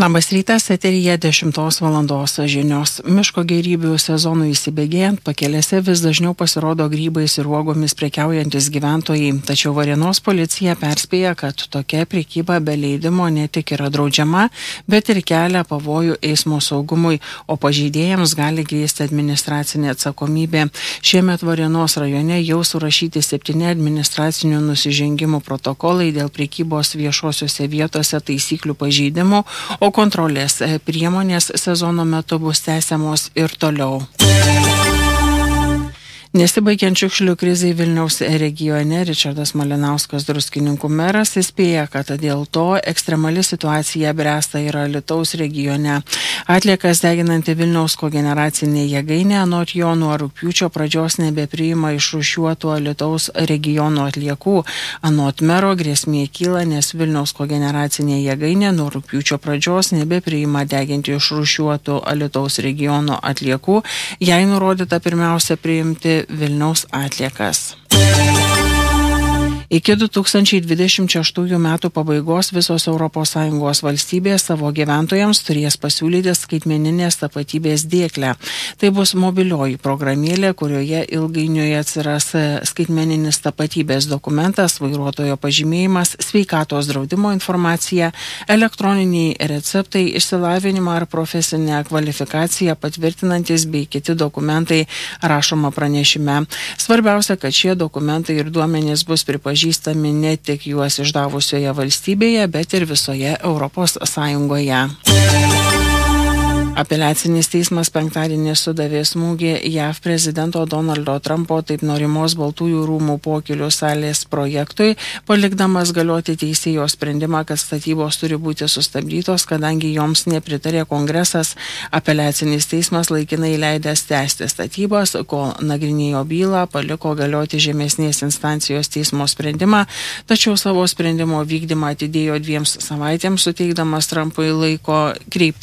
Labas rytas, eteryje 10 valandos žinios. Miško gėrybių sezonui įsibėgėjant pakelėse vis dažniau pasirodo grybais ir uogomis prekiaujantis gyventojai. Tačiau Varėnos policija perspėja, kad tokia prekyba be leidimo ne tik yra draudžiama, bet ir kelia pavojų eismo saugumui, o pažeidėjams gali grėsti administracinė atsakomybė. Šiemet Varėnos rajone jau surašyti 7 administracinių nusižengimų protokolai dėl prekybos viešosiose vietose taisyklių pažeidimų, o kontrolės priemonės sezono metu bus tęsiamos ir toliau. Nesibaigiant šiukšlių krizai Vilniaus regione, Ričardas Malinauskas, Druskininkų meras, įspėja, kad dėl to ekstremali situacija bręsta ir Alytaus regione. Atliekas deginanti Vilniaus kogeneracinė jėgainė anot jo nuo rugpjūčio pradžios nebepriima išrūšiuotų Alytaus regiono atliekų. Anot mero grėsmė kyla, nes Vilniaus kogeneracinė jėgainė nuo rugpjūčio pradžios nebepriima deginti išrūšiuotų Alytaus regiono atliekų, jai nurodyta pirmiausia priimti Vilniaus atliekas. Iki 2026 metų pabaigos visos ES valstybės savo gyventojams turės pasiūlyti skaitmeninės tapatybės dėklę. Tai bus mobilioji programėlė, kurioje ilgainiui atsiras skaitmeninis tapatybės dokumentas, vairuotojo pažymėjimas, sveikatos draudimo informacija, elektroniniai receptai, išsilavinimą ar profesinę kvalifikaciją patvirtinantis bei kiti dokumentai, rašoma pranešime. Svarbiausia, kad šie dokumentai ir duomenys bus pripažįstami ne tik juos išdavusioje valstybėje, bet ir visoje Europos Sąjungoje. Apeliacinis teismas penktadienį sudavė smūgį JAV prezidento Donaldo Trumpo taip norimos Baltųjų rūmų pokylių salės projektui, palikdamas galioti teisėjo sprendimą, kad statybos turi būti sustabdytos, kadangi joms nepritarė kongresas. Apeliacinis teismas laikinai leidęs tęsti statybas, kol nagrinėjo bylą, paliko galioti žemesnės instancijos teismo sprendimą, tačiau savo sprendimo vykdymą atidėjo 2 savaitėms, suteikdamas Trumpui laiko kreiptis